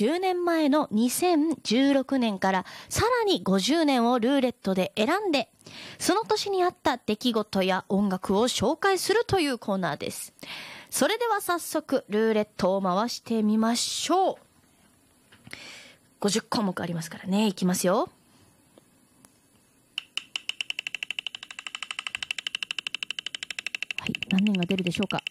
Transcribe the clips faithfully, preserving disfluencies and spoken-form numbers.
じゅうねんまえのにせんじゅうろくねんからさらにごじゅうねんをルーレットで選んで、その年にあった出来事や音楽を紹介するというコーナーです。それでは早速ルーレットを回してみましょう。ごじゅっこうもくありますからね。いきますよ。はい、何年が出るでしょうか。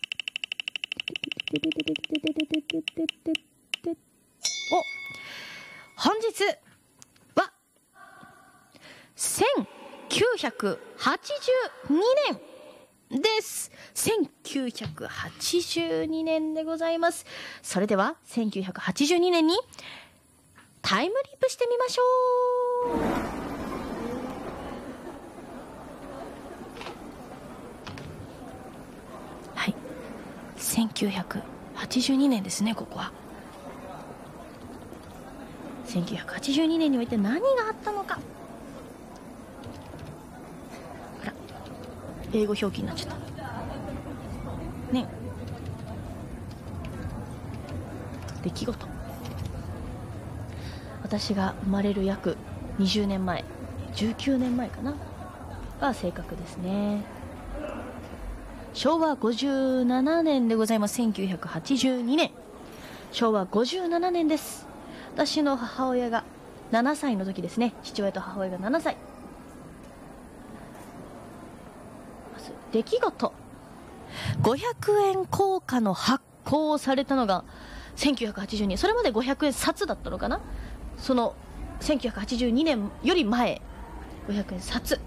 お、本日はせんきゅうひゃくはちじゅうにねんです。せんきゅうひゃくはちじゅうにねんでございます。それではせんきゅうひゃくはちじゅうにねんにタイムリープしてみましょう。はい、せんきゅうひゃくはちじゅうにねんですね。ここはせんきゅうひゃくはちじゅうにねんにおいて何があったのか。あら、英語表記になっちゃったね。出来事、私が生まれる約にじゅうねんまえ、じゅうきゅうねんまえかなが正確ですね。しょうわごじゅうななねんでございます。せんきゅうひゃくはちじゅうにねん、しょうわごじゅうななねんです。私の母親がななさいの時ですね。父親と母親がななさい。まず出来事、ごひゃくえん硬貨の発行をされたのがせんきゅうひゃくはちじゅうにねん。それまでごひゃくえん札だったのかな。そのせんきゅうひゃくはちじゅうにねんより前、ごひゃくえん札。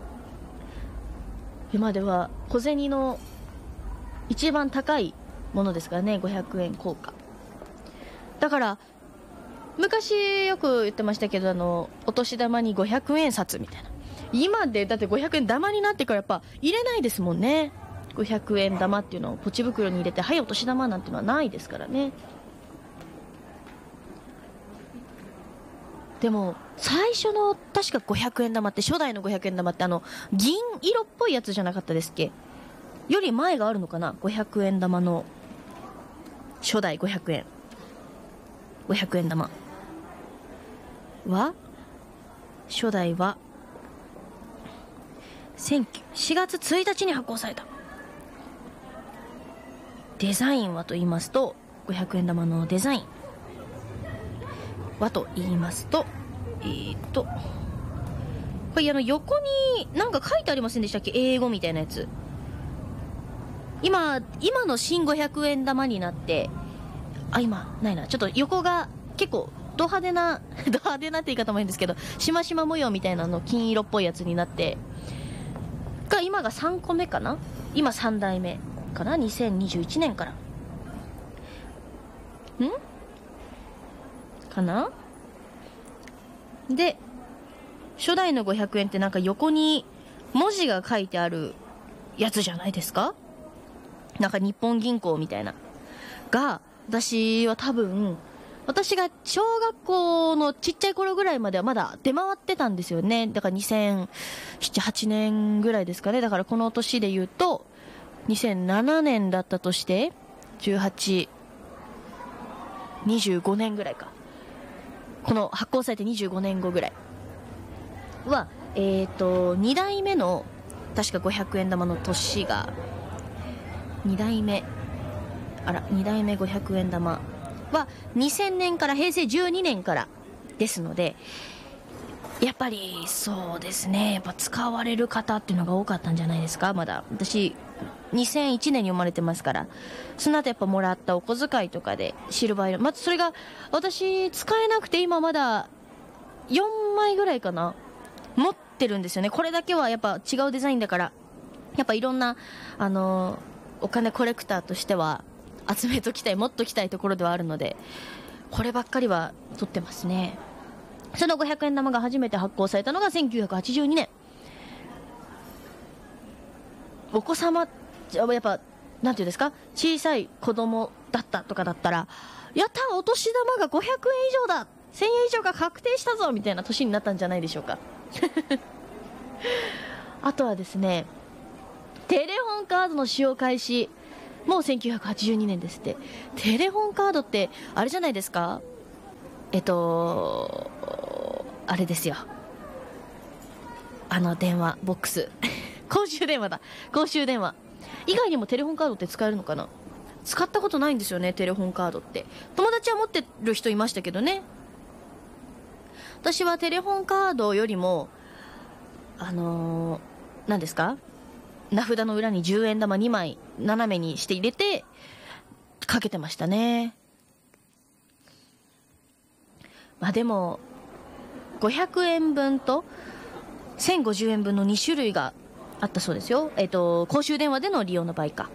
今では小銭の一番高いものですからね、ごひゃくえん硬貨だから。昔よく言ってましたけど、あのお年玉にごひゃくえん札みたいな。今でだってごひゃくえん玉になってからやっぱ入れないですもんね。ごひゃくえん玉っていうのをポチ袋に入れて、はいお年玉なんていうのはないですからね。でも最初の確かごひゃくえん玉って、初代のごひゃくえん玉ってあの銀色っぽいやつじゃなかったですっけ。より前があるのかな。ごひゃくえん玉の初代ごひゃくえんごひゃくえん玉は、初代はしがつついたちに発行された。デザインはと言いますと、ごひゃくえん玉のデザインはと言いますと、えー、っとこれあの横になんか書いてありませんでしたっけ、英語みたいなやつ。今今の新ごひゃくえん玉になって、あ、今ないな、ちょっと横が結構ド派手なド派手なって言い方もいいんですけど、しましま模様みたいなの金色っぽいやつになってが、今がさんこめかな。今さんだいめかな。にせんにじゅういちねんからんかな。で初代のごひゃくえんってなんか横に文字が書いてあるやつじゃないですか。なんか日本銀行みたいなが、私は多分私が小学校のちっちゃい頃ぐらいまではまだ出回ってたんですよね。だからにせんなな、はちねんぐらいですかね。だからこの年で言うとにせんななねんだったとしてじゅうはち、にじゅうごねんぐらいか。この発行されてにじゅうごねんごぐらいは、えっとにだいめの確かごひゃくえん玉の年がにだいめ、あらにだいめごひゃくえん玉はにせんねんからへいせいじゅうにねんからですので、やっぱりそうですね、やっぱ使われる方っていうのが多かったんじゃないですか。まだ私にせんいちねんに生まれてますから、その後やっぱもらったお小遣いとかでシルバー色、まずそれが私使えなくて、今まだよんまいぐらいかな持ってるんですよね。これだけはやっぱ違うデザインだから、やっぱいろんなあのお金コレクターとしては集めときたい、持っときたいところではあるので、こればっかりは取ってますね。そのごひゃくえん玉が初めて発行されたのがせんきゅうひゃくはちじゅうにねん。お子様やっぱなんていうんですか、小さい子供だったとかだったら、やったお年玉がごひゃくえん以上だ、せんえん以上が確定したぞみたいな年になったんじゃないでしょうかあとはですね、テレホンカードの使用開始もうせんきゅうひゃくはちじゅうにねんですって。テレホンカードってあれじゃないですか、 えっとあれですよ、あの電話ボックス公衆電話だ、公衆電話以外にもテレホンカードって使えるのかな。使ったことないんですよね、テレホンカードって。友達は持ってる人いましたけどね。私はテレホンカードよりもあのー、何ですか、名札の裏にじゅうえん玉にまい斜めにして入れてかけてましたね。まあでもごひゃくえんぶんとせんごじゅうえんぶんのにしゅるいがあったそうですよ。えっと公衆電話での利用の場合か。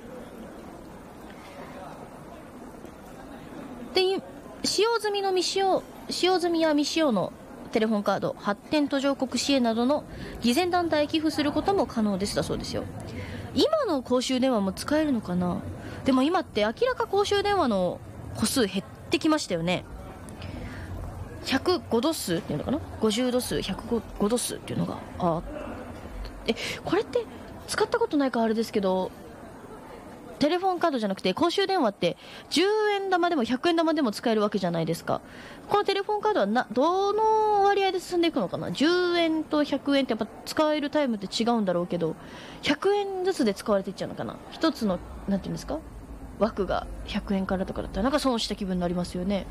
で、使用済みの未使用使用済みや未使用のテレホンカード、発展途上国支援などの偽善団体へ寄付することも可能ですだそうですよ。今の公衆電話も使えるのかな。でも今って明らか公衆電話の個数減ってきましたよね。ひゃくごド数っていうのかな、ごじゅうド数、ひゃくごド数っていうのがあえこれって使ったことないからあれですけど、テレフォンカードじゃなくて公衆電話ってじゅうえん玉でもひゃくえん玉でも使えるわけじゃないですか。このテレフォンカードはなどの割合で進んでいくのかな。じゅうえんとひゃくえんってやっぱ使えるタイムって違うんだろうけど、ひゃくえんずつで使われていっちゃうのかな。一つのなんていうんですか、枠がひゃくえんからとかだったらなんか損した気分になりますよね。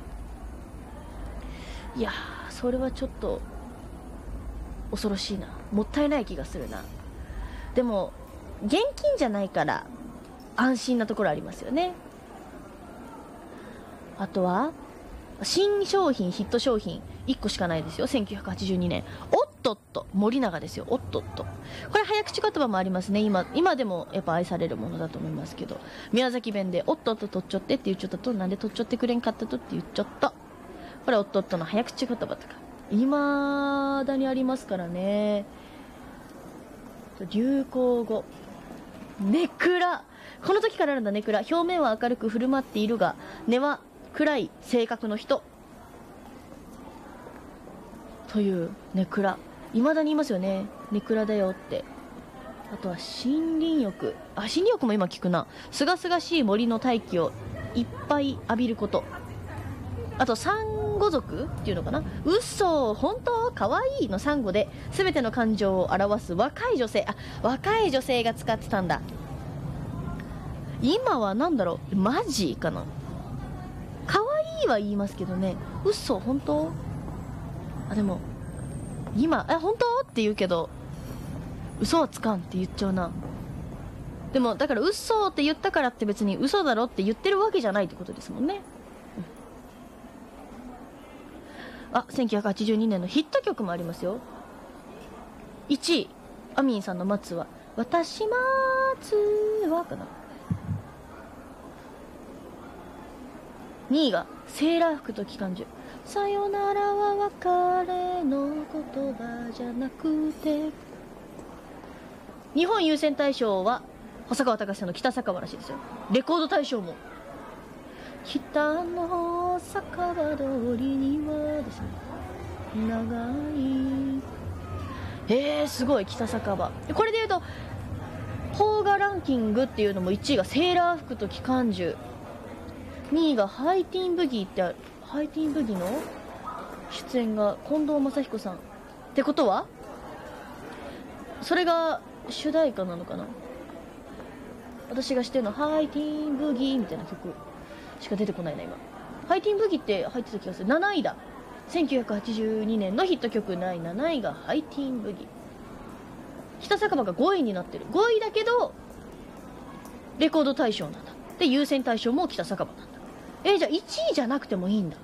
いやー、それはちょっと恐ろしいな、もったいない気がするな。でも現金じゃないから安心なところありますよね。あとは新商品、ヒット商品いっこしかないですよ。せんきゅうひゃくはちじゅうにねん、おっとっと森永ですよ。おっとっと、これ早口言葉もありますね。今今でもやっぱ愛されるものだと思いますけど、宮崎弁でおっとっととっちょってって言っちゃったと、なんでとっちょってくれんかったとって言っちゃった。これおっとっとの早口言葉とかいまだにありますからね。流行語、ネクラ、この時からあるんだ。ネクラ、表面は明るく振る舞っているが根は暗い性格の人というネクラ、いまだにいますよね。ネクラだよって。あとは森林浴、あ、森林浴も今聞くな。すがすがしい森の大気をいっぱい浴びること。あとサンゴ族っていうのかな、嘘本当かわいいのサンゴで全ての感情を表す若い女性、あ、若い女性が使ってたんだ。今はなんだろう、マジかな、かわいいは言いますけどね。嘘本当、あ、でも今え本当って言うけど嘘はつかんって言っちゃうな。でもだから嘘って言ったからって別に嘘だろって言ってるわけじゃないってことですもんね。あ、せんきゅうひゃくはちじゅうにねんのヒット曲もありますよ。いちいアミンさんの松は私松はかな。にいがセーラー服と機関銃、さよならは別れの言葉じゃなくて。日本優先大賞は細川たかしさんの北酒場らしいですよ。レコード大賞も北の酒場通りにはですね、長い、えー、すごい北酒場。これでいうと邦画ランキングっていうのもいちいがセーラー服と機関銃、にいがハイティーンブギーってある。ハイティーンブギーの出演が近藤真彦さんってことはそれが主題歌なのかな。私が知ってるのはハイティーンブギーみたいな曲しか出てこないな今。ハイティーンブギーって入ってた気がする。なないだ、せんきゅうひゃくはちじゅうにねんのヒット曲だいなないがハイティーンブギー。北酒場がごいになってる。ごいだけどレコード大賞なんだ。で優先大賞も北酒場なんだ。えー、じゃあいちいじゃなくてもいいんだ。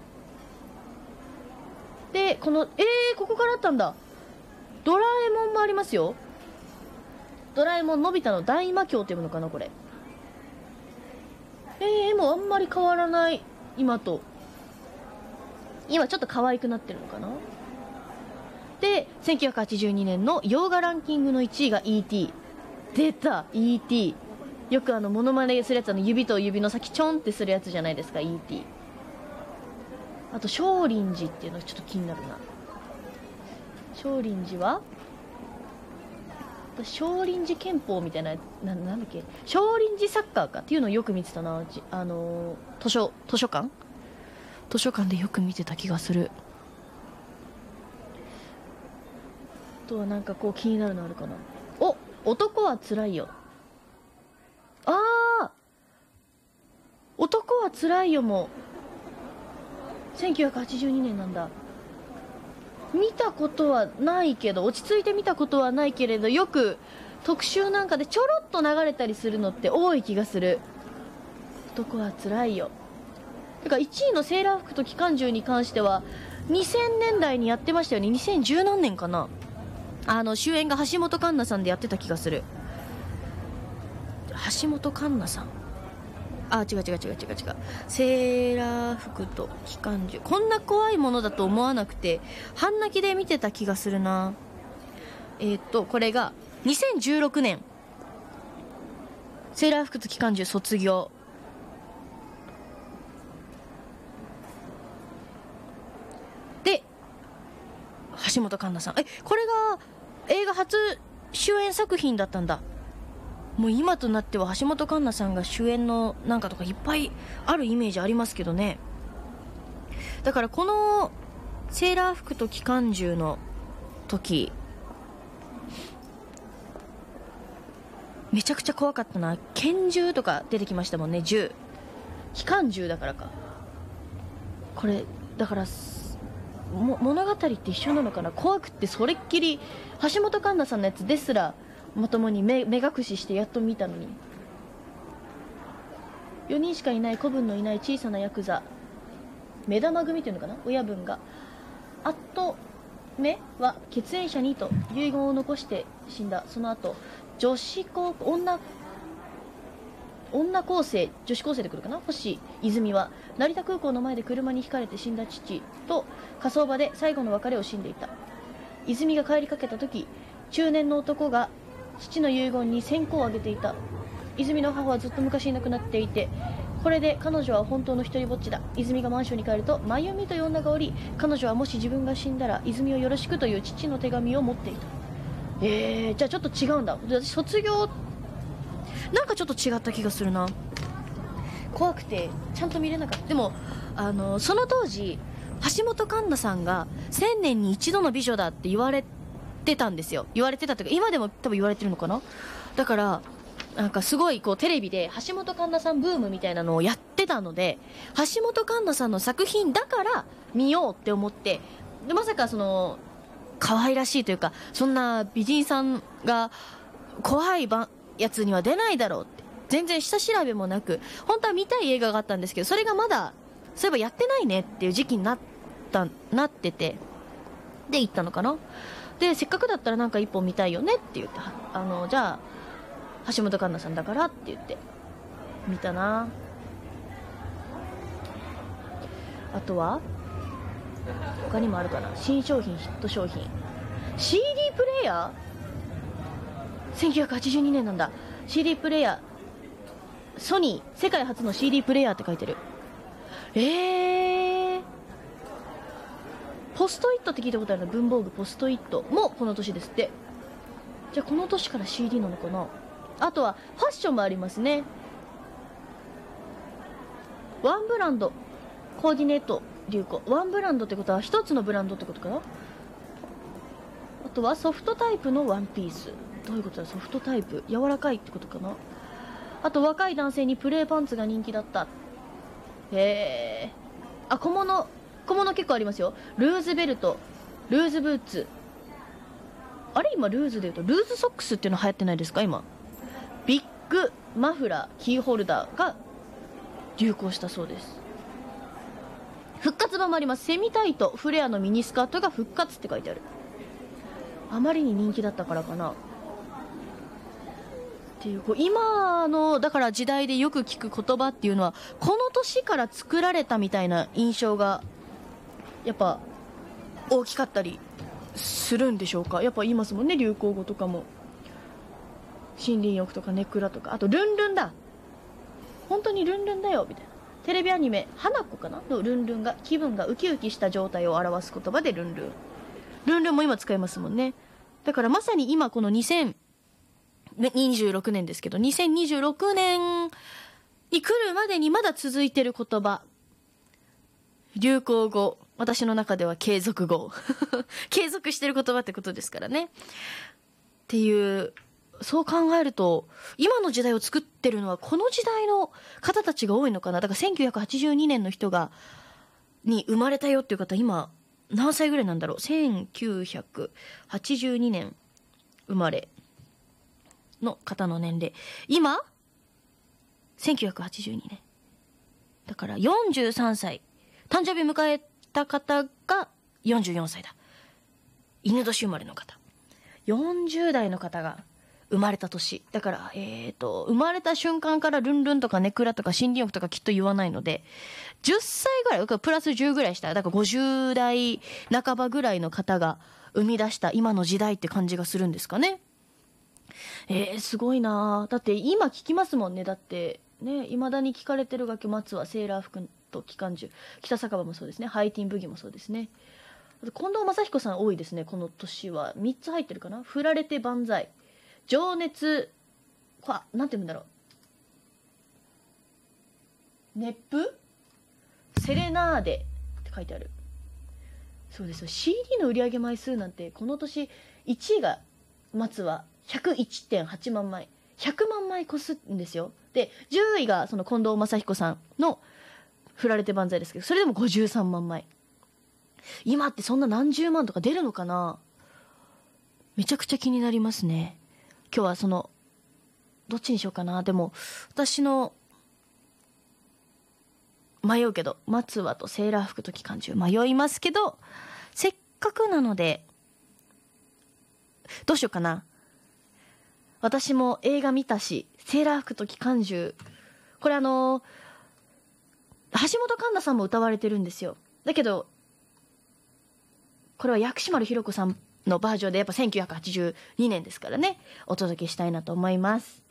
でこのえー、ここからあったんだ。ドラえもんもありますよ。ドラえもんのび太の大魔教っていうのかなこれ。えー、もうあんまり変わらない今と。今ちょっと可愛くなってるのかな。でせんきゅうひゃくはちじゅうにねんの洋画ランキングのいちいが イーティー。 出た イーティー。 よくあのモノマネするやつ、の指と指の先ちょんってするやつじゃないですか イーティー。 あと少林寺っていうのがちょっと気になるな。少林寺は少林寺拳法みたいな、な、なんだっけ、少林寺サッカーかっていうのをよく見てたな。あのー、図書図書館図書館でよく見てた気がする。あとはなんかこう気になるのあるかな。お、男はつらいよ。ああ、男はつらいよもせんきゅうひゃくはちじゅうにねんなんだ。見たことはないけど、落ち着いて見たことはないけれど、よく特集なんかでちょろっと流れたりするのって多い気がする。男はつらいよ。てかいちいのセーラー服と機関銃に関してはにせんねんだいにやってましたよね。にせんじゅう何年かな。あの主演が橋本環奈さんでやってた気がする。橋本環奈さん、あ、違う違う違う違う違う。セーラー服と機関銃、こんな怖いものだと思わなくて半泣きで見てた気がするな。えー、っとこれがにせんじゅうろくねん、セーラー服と機関銃卒業で、橋本環奈さん、え、これが映画初主演作品だったんだ。もう今となっては橋本環奈さんが主演のなんかとかいっぱいあるイメージありますけどね。だからこのセーラー服と機関銃の時めちゃくちゃ怖かったな。拳銃とか出てきましたもんね。銃、機関銃だからか。これだからも物語って一緒なのかな。怖くってそれっきり橋本環奈さんのやつですらまともに 目, 目隠ししてやっと見たのに。よにんしかいない子分のいない小さなヤクザ、目玉組っていうのかな、親分があっと目は血縁者にと遺言を残して死んだ。その後女子高女女高生女子高生で来るかな、星泉は成田空港の前で車にひかれて死んだ父と火葬場で最後の別れを惜しんでいた。泉が帰りかけた時、中年の男が父の遺言に線香をあげていた。泉の母はずっと昔いなくなっていて、これで彼女は本当の一人ぼっちだ。泉がマンションに帰ると真由美という女がおり、彼女はもし自分が死んだら泉をよろしくという父の手紙を持っていた。えー、じゃあちょっと違うんだ。私卒業なんかちょっと違った気がするな。怖くてちゃんと見れなかった。でもあのその当時橋本環奈さんが千年に一度の美女だって言われてたんですよ。言われてたというか今でも多分言われてるのかな。だからなんかすごいこうテレビで橋本環奈さんブームみたいなのをやってたので、橋本環奈さんの作品だから見ようって思って、でまさかその可愛らしいというかそんな美人さんが怖いやつには出ないだろうって全然下調べもなく、本当は見たい映画があったんですけど、それがまだそういえばやってないねっていう時期になったなってて、で行ったのかな。でせっかくだったらなんか一本見たいよねって言って、あのじゃあ橋本環奈さんだからって言って見たな。あとは他にもあるかな。新商品ヒット商品 シーディー プレイヤーせんきゅうひゃくはちじゅうにねんなんだ。 シーディー プレイヤーソニー世界初の シーディー プレイヤーって書いてる。えーポストイットって聞いたことあるの。文房具ポストイットもこの年ですって。じゃあこの年から シーディー なのかな。あとはファッションもありますね。ワンブランドコーディネート流行。ワンブランドってことは一つのブランドってことかな。あとはソフトタイプのワンピース。どういうことだ。ソフトタイプ柔らかいってことかな。あと若い男性にプレーパンツが人気だった。へえ。あ、小物小物結構ありますよ。ルーズベルト、ルーズブーツ。あれ今ルーズで言うとルーズソックスっていうの流行ってないですか今。ビッグマフラーキーホルダーが流行したそうです。復活版もあります。セミタイトフレアのミニスカートが復活って書いてある。あまりに人気だったからかなっていう。こう今のだから時代でよく聞く言葉っていうのはこの年から作られたみたいな印象がやっぱ大きかったりするんでしょうか。やっぱ言いますもんね、流行語とかも。森林浴とかネクラとか、あとルンルンだ。本当にルンルンだよみたいな。テレビアニメ花子かなのルンルンが気分がウキウキした状態を表す言葉でルンルン。ルンルンも今使いますもんね。だからまさに今このにせんにじゅうろくねんですけど、にせんにじゅうろくねんに来るまでにまだ続いてる言葉。 流行語、私の中では継続語継続してる言葉ってことですからね。っていう、そう考えると今の時代を作ってるのはこの時代の方たちが多いのかな。だからせんきゅうひゃくはちじゅうにねんの人がに生まれたよっていう方、今何歳ぐらいなんだろう。せんきゅうひゃくはちじゅうにねん生まれの方の年齢、今せんきゅうひゃくはちじゅうにねんだからよんじゅうさんさい、誕生日迎えた方がよんじゅうよんさいだ。犬年生まれの方、よんじゅう代の方が生まれた年だから、えーと生まれた瞬間からルンルンとかネクラとか森林浴とかきっと言わないので、じゅっさいぐらい、プラスじゅうぐらいしたら、だからごじゅう代半ばぐらいの方が生み出した今の時代って感じがするんですかね。えー、すごいな。だって今聞きますもんね。だってね、いまだに聞かれてる楽曲、松はセーラー服と機関銃、北酒場もそうですね、ハイティーンブギもそうですね。近藤真彦さん多いですね、この年は。みっつ入ってるかな。振られて万歳、情熱、あ、なんて言うんだろう、熱風、セレナーデって書いてある。そうですよ。 シーディー の売上枚数なんてこの年いちいが松は ひゃくいちてんはちまんまい、ひゃくまんまい越すんですよ。でじゅういがその近藤真彦さんの振られて万歳ですけど、それでもごじゅうさんまんまい。今ってそんな何十万とか出るのかな。めちゃくちゃ気になりますね。今日はそのどっちにしようかな。でも私の迷うけど、松葉とセーラー服と機関銃迷いますけど、せっかくなのでどうしようかな。私も映画見たし、セーラー服と機関銃、これあの橋本環奈さんも歌われてるんですよ。だけどこれは薬師丸ひろ子さんのバージョンで、やっぱせんきゅうひゃくはちじゅうにねんですからね、お届けしたいなと思います。